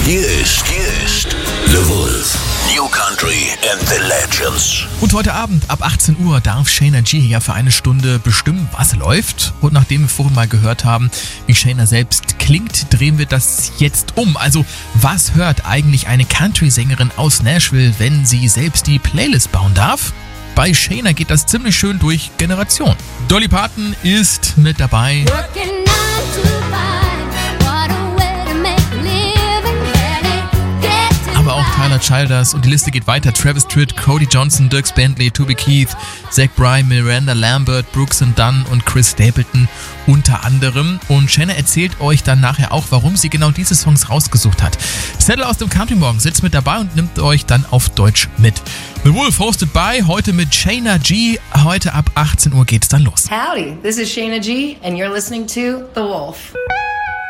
Hier ist The Wolf. New Country and the Legends. Und heute Abend ab 18 Uhr darf Shayna G ja für eine Stunde bestimmen, was läuft. Und nachdem wir vorhin mal gehört haben, wie Shayna selbst klingt, drehen wir das jetzt um. Also, was hört eigentlich eine Country-Sängerin aus Nashville, wenn sie selbst die Playlist bauen darf? Bei Shayna geht das ziemlich schön durch Generationen. Dolly Parton ist mit dabei. Aber auch Tyler Childers und die Liste geht weiter. Travis Tritt, Cody Johnson, Dierks Bentley, Toby Keith, Zach Bryan, Miranda Lambert, Brooks & Dunn und Chris Stapleton unter anderem. Und Shayna erzählt euch dann nachher auch, warum sie genau diese Songs rausgesucht hat. Settle aus dem Country Morgen sitzt mit dabei und nimmt euch dann auf Deutsch mit. The Wolf hosted by, heute mit Shayna G. Heute ab 18 Uhr geht's dann los. Howdy, this is Shayna G and you're listening to The Wolf.